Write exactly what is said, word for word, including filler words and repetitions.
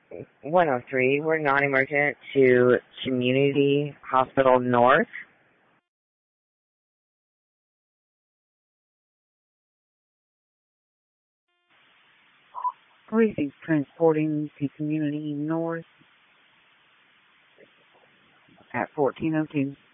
one oh three, we're non-emergent to Community Hospital North. Police transporting to Community North at fourteen oh two.